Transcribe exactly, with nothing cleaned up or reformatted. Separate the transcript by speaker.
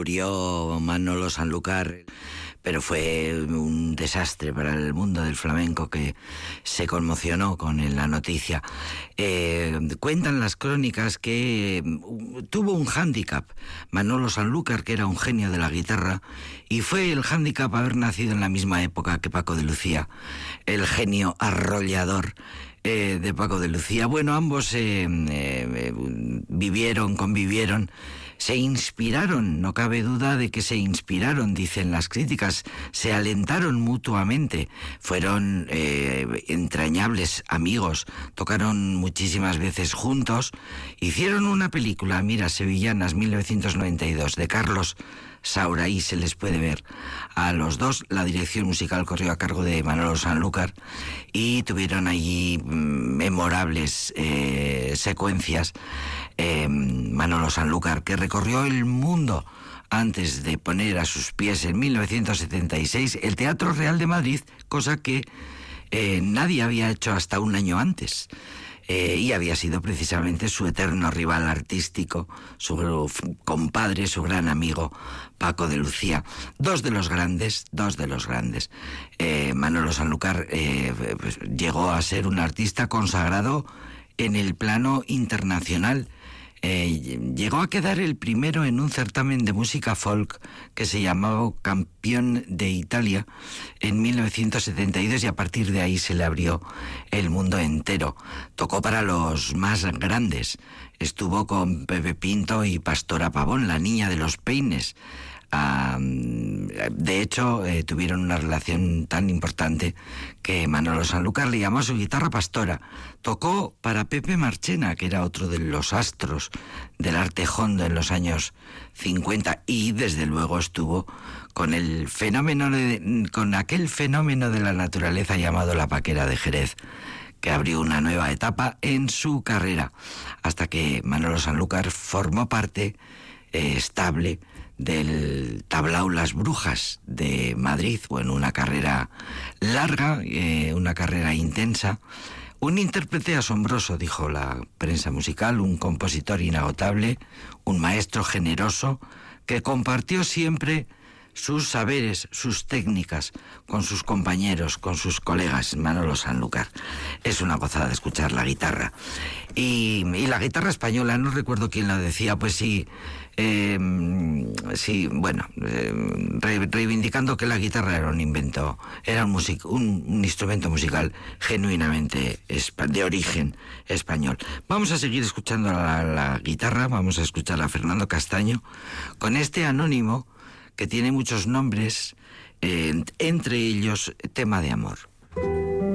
Speaker 1: murió Manolo Sanlúcar, pero fue un desastre para el mundo del flamenco, que se conmocionó con la noticia. Eh, cuentan las crónicas que tuvo un hándicap Manolo Sanlúcar, que era un genio de la guitarra, y fue el hándicap haber nacido en la misma época que Paco de Lucía, el genio arrollador eh, de Paco de Lucía. Bueno, ambos eh, eh, vivieron, convivieron, se inspiraron, no cabe duda de que se inspiraron, dicen las críticas, se alentaron mutuamente, fueron eh, entrañables amigos, tocaron muchísimas veces juntos, hicieron una película, mira, Sevillanas, mil novecientos noventa y dos, de Carlos Saura, ahí se les puede ver a los dos. La dirección musical corrió a cargo de Manolo Sanlúcar y tuvieron allí memorables eh, secuencias. Eh, Manolo Sanlúcar, que recorrió el mundo antes de poner a sus pies en mil novecientos setenta y seis el Teatro Real de Madrid, cosa que eh, nadie había hecho hasta un año antes. Eh, y había sido precisamente su eterno rival artístico, su compadre, su gran amigo, Paco de Lucía. Dos de los grandes, dos de los grandes. Eh, Manolo Sanlúcar eh, pues, llegó a ser un artista consagrado en el plano internacional. Eh, llegó a quedar el primero en un certamen de música folk que se llamaba Campeón de Italia en mil novecientos setenta y dos, y a partir de ahí se le abrió el mundo entero. Tocó para los más grandes, estuvo con Pepe Pinto y Pastora Pavón, la niña de los peines. Uh, de hecho, eh, tuvieron una relación tan importante que Manolo Sanlúcar le llamó a su guitarra Pastora. Tocó para Pepe Marchena, que era otro de los astros del arte hondo en los años cincuenta, y desde luego estuvo con el fenómeno de, con aquel fenómeno de la naturaleza llamado la Paquera de Jerez, que abrió una nueva etapa en su carrera, hasta que Manolo Sanlúcar formó parte eh, estable del Tablao Las Brujas de Madrid. Bueno, una carrera larga, eh, una carrera intensa, un intérprete asombroso, dijo la prensa musical, un compositor inagotable, un maestro generoso que compartió siempre sus saberes, sus técnicas con sus compañeros, con sus colegas. Manolo Sanlúcar. Es una gozada de escuchar la guitarra. Y, y la guitarra española, no recuerdo quién la decía, pues sí, eh, sí, bueno, eh, re, reivindicando que la guitarra era un invento, era un, music, un, un instrumento musical genuinamente de origen español. Vamos a seguir escuchando la, la guitarra, vamos a escuchar a Fernando Castaño con este anónimo que tiene muchos nombres, eh, entre ellos Tema de Amor.